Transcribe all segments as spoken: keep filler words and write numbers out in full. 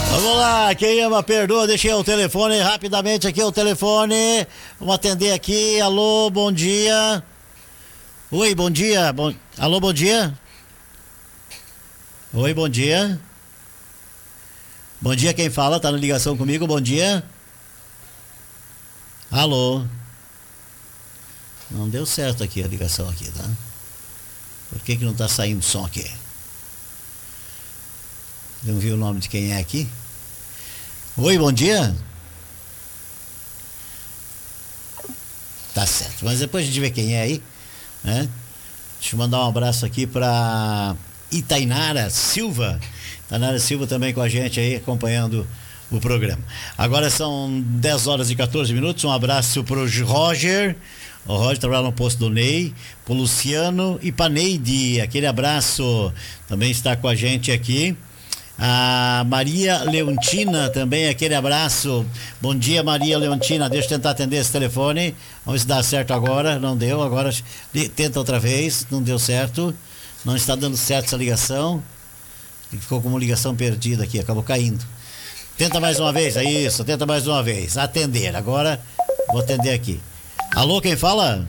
Vamos lá, quem ama perdoa, deixei o telefone rapidamente aqui, o telefone. Vamos atender aqui. Alô, bom dia. Oi, bom dia. Bom... Alô, bom dia. Oi, bom dia. Bom dia, quem fala? Tá na ligação comigo, bom dia. Alô. Não deu certo aqui a ligação aqui, tá? Por que que não tá saindo som aqui? Não viu o nome de quem é aqui? Oi, bom dia. Tá certo, mas depois a gente vê quem é aí, né? Deixa eu mandar um abraço aqui pra Itainara Silva. Itainara Silva também com a gente aí, acompanhando o programa. Agora são dez horas e quatorze minutos. Um abraço pro Roger. O Roger trabalha no posto do Ney, pro Luciano e pra Neide. Aquele abraço. Também está com a gente aqui a Maria Leontina também, aquele abraço. Bom dia, Maria Leontina. Deixa eu tentar atender esse telefone. Vamos ver se dá certo agora. Não deu, agora tenta outra vez. Não deu certo. Não está dando certo essa ligação. Ficou como ligação perdida aqui, acabou caindo. Tenta mais uma vez, é isso, tenta mais uma vez. Atender, agora vou atender aqui. Alô, quem fala?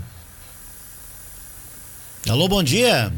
Alô, bom dia.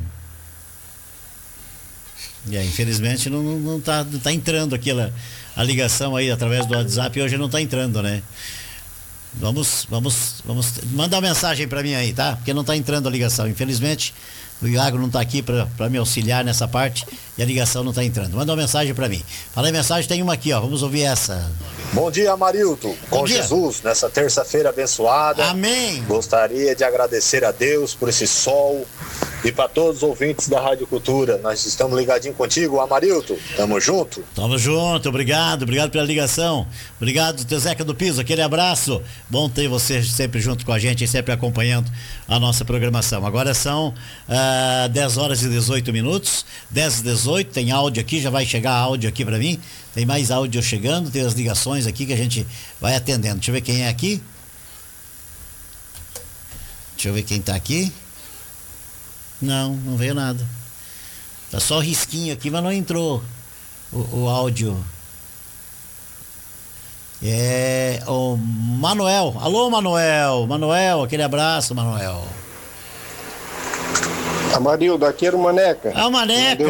É, infelizmente não, não, não, tá, não tá entrando aquela a ligação aí através do WhatsApp, hoje não tá entrando, né? Vamos, vamos, vamos mandar uma mensagem para mim aí, tá? Porque não tá entrando a ligação, infelizmente. O Iago não tá aqui para me auxiliar nessa parte e a ligação não tá entrando. Manda uma mensagem para mim. Fala aí, mensagem, tem uma aqui, ó. Vamos ouvir essa. Bom dia, Amarilton. Com Jesus, nessa terça-feira abençoada. Amém. Gostaria de agradecer a Deus por esse sol e para todos os ouvintes da Rádio Cultura. Nós estamos ligadinhos contigo, Amarilton. Tamo junto. Tamo junto, obrigado, obrigado pela ligação. Obrigado, teu Zeca do Piso, aquele abraço. Bom ter você sempre junto com a gente e sempre acompanhando a nossa programação. Agora são uh, dez horas e dezoito minutos, dez e dezoito, tem áudio aqui, já vai chegar áudio aqui para mim. Tem mais áudio chegando, tem as ligações aqui que a gente vai atendendo. Deixa eu ver quem é aqui. Deixa eu ver quem tá aqui. Não, não veio nada. Tá só o risquinho aqui, mas não entrou o, o áudio. É o Manuel. Alô, Manuel. Manuel, aquele abraço, Manuel. Amarildo, aqui era o Maneca. É o Maneca.